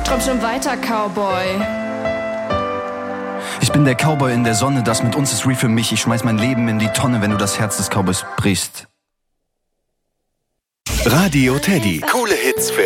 Träum schon weiter, Cowboy. Ich bin der Cowboy in der Sonne, das mit uns ist real für mich. Ich schmeiß mein Leben in die Tonne, wenn du das Herz des Cowboys brichst. Radio Teddy. Coole Hits für